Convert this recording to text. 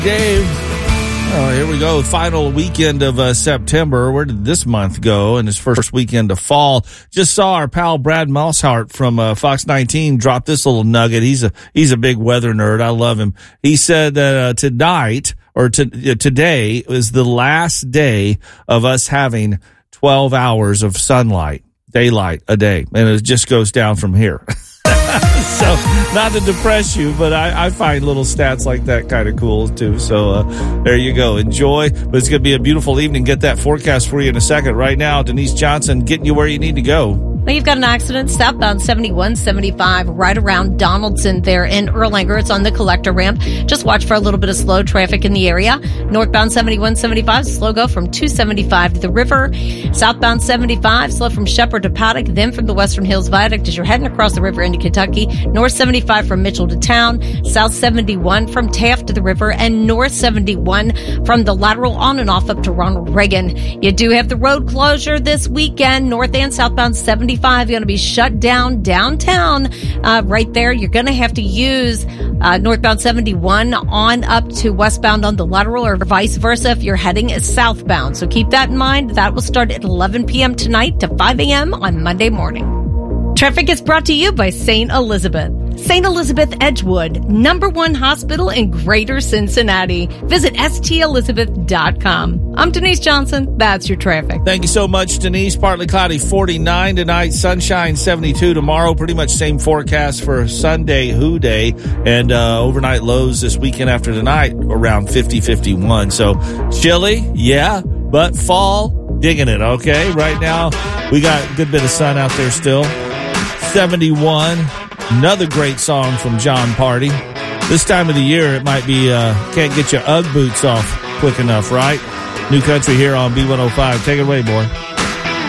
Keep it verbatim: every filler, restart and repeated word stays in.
Dave. Oh, here we go. Final weekend of uh, September. Where did this month go? And his first weekend of fall. Just saw our pal Brad Moshart from uh, Fox nineteen drop this little nugget. He's a he's a big weather nerd. I love him. He said that uh, tonight or to, uh, today is the last day of us having twelve hours of sunlight, daylight a day, and it just goes down from here. So, not to depress you, but I, I find little stats like that kind of cool, too. So, uh, there you go. Enjoy. But it's going to be a beautiful evening. Get that forecast for you in a second. Right now, Denise Johnson getting you where you need to go. Well, you've got an accident southbound seventy-one seventy-five right around Donaldson there in Erlanger. It's on the collector ramp. Just watch for a little bit of slow traffic in the area. Northbound seventy-one seventy-five, slow go from two seventy-five to the river. Southbound seventy-five, slow from Shepherd to Paddock, then from the Western Hills Viaduct as you're heading across the river into Kentucky. North seventy-five from Mitchell to town. South seventy-one from Taft to the river. And North seventy-one from the lateral on and off up to Ronald Reagan. You do have the road closure this weekend. North and southbound seventy-five going to be shut down downtown. Uh, right there, you're going to have to use uh, northbound seventy-one on up to westbound on the lateral or vice versa if you're heading southbound. So keep that in mind. That will start at eleven p.m. tonight to five a.m. on Monday morning. Traffic is brought to you by Saint Elizabeth. Saint Elizabeth Edgewood, number one hospital in Greater Cincinnati. Visit S T Elizabeth dot com. I'm Denise Johnson. That's your traffic. Thank you so much, Denise. Partly cloudy, forty-nine tonight. Sunshine, seventy-two tomorrow. Pretty much same forecast for Sunday, Who Day. And uh, overnight lows this weekend after tonight around fifty, fifty-one. So chilly, yeah, but fall, digging it, okay? Right now, we got a good bit of sun out there still. seventy-one. Another great song from John Party. This time of the year, it might be, uh, can't get your Ugg boots off quick enough, right? New Country here on B one oh five. Take it away, boy.